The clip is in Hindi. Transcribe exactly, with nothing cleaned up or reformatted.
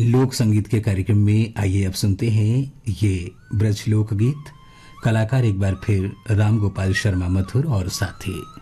लोक संगीत के कार्यक्रम में आइए अब सुनते हैं ये ब्रज लोक गीत। कलाकार एक बार फिर राम गोपाल शर्मा मथुर और साथी।